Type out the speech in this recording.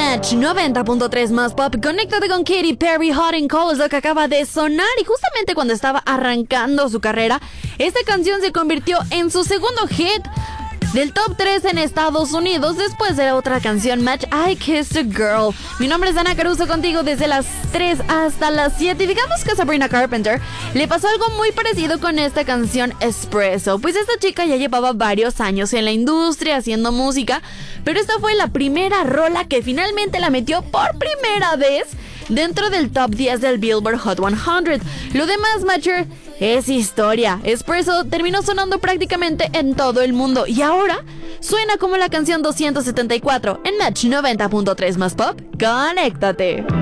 Match 90.3 más pop. Conéctate con Katy Perry, Hot and Cold, es lo que acaba de sonar. Y justamente cuando estaba arrancando su carrera, esta canción se convirtió en su segundo hit del top 3 en Estados Unidos, después de la otra canción, Match, I Kissed a Girl. Mi nombre es Ana Caruso, contigo desde las 3 hasta las 7. Y digamos que a Sabrina Carpenter le pasó algo muy parecido con esta canción Espresso. Pues esta chica ya llevaba varios años en la industria haciendo música, pero esta fue la primera rola que finalmente la metió por primera vez dentro del top 10 del Billboard Hot 100. Lo demás, Matcher, es historia. Espresso terminó sonando prácticamente en todo el mundo y ahora suena como la canción 274 en Match 90.3 más pop. ¡Conéctate!